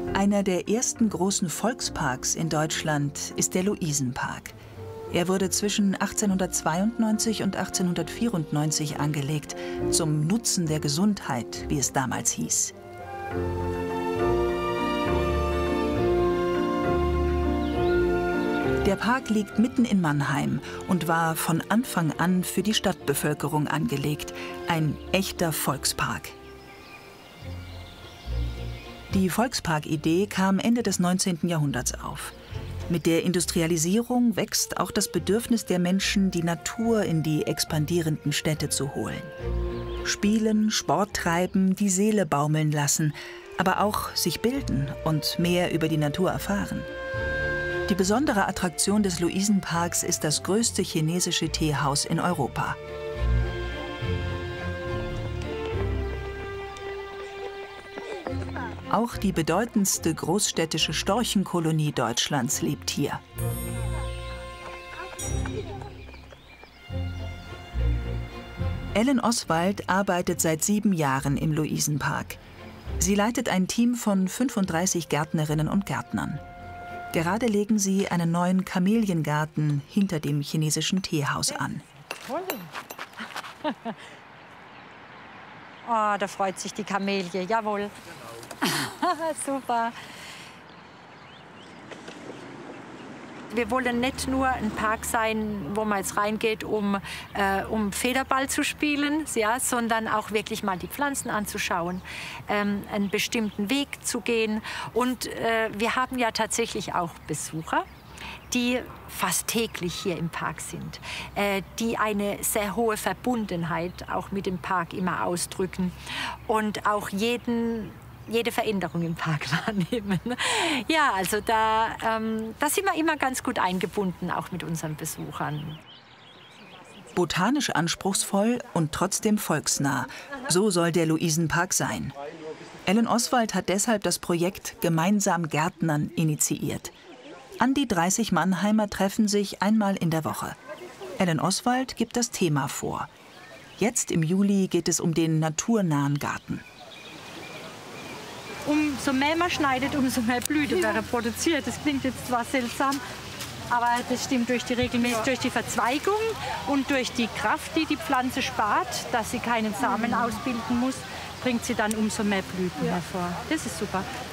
Einer der ersten großen Volksparks in Deutschland ist der Luisenpark. Er wurde zwischen 1892 und 1894 angelegt, zum Nutzen der Gesundheit, wie es damals hieß. Der Park liegt mitten in Mannheim und war von Anfang an für die Stadtbevölkerung angelegt. Ein echter Volkspark. Die Volksparkidee kam Ende des 19. Jahrhunderts auf. Mit der Industrialisierung wächst auch das Bedürfnis der Menschen, die Natur in die expandierenden Städte zu holen. Spielen, Sport treiben, die Seele baumeln lassen, aber auch sich bilden und mehr über die Natur erfahren. Die besondere Attraktion des Luisenparks ist das größte chinesische Teehaus in Europa. Auch die bedeutendste großstädtische Storchenkolonie Deutschlands lebt hier. Ellen Oswald arbeitet seit 7 Jahren im Luisenpark. Sie leitet ein Team von 35 Gärtnerinnen und Gärtnern. Gerade legen sie einen neuen Kameliengarten hinter dem chinesischen Teehaus an. Oh, da freut sich die Kamelie, jawohl. Super. Wir wollen nicht nur ein Park sein, wo man jetzt reingeht, um Federball zu spielen, ja, sondern auch wirklich mal die Pflanzen anzuschauen, einen bestimmten Weg zu gehen. Und wir haben ja tatsächlich auch Besucher, die fast täglich hier im Park sind, die eine sehr hohe Verbundenheit auch mit dem Park immer ausdrücken und auch jede Veränderung im Park wahrnehmen. Ja, also da sind wir immer ganz gut eingebunden, auch mit unseren Besuchern. Botanisch anspruchsvoll und trotzdem volksnah. So soll der Luisenpark sein. Ellen Oswald hat deshalb das Projekt Gemeinsam Gärtnern initiiert. An die 30 Mannheimer treffen sich einmal in der Woche. Ellen Oswald gibt das Thema vor. Jetzt im Juli geht es um den naturnahen Garten. Umso mehr man schneidet, umso mehr Blüte wäre produziert. Das klingt jetzt zwar seltsam, aber das stimmt durch die Verzweigung und durch die Kraft, die die Pflanze spart, dass sie keinen Samen ausbilden muss, bringt sie dann umso mehr Blüten hervor. Das ist super.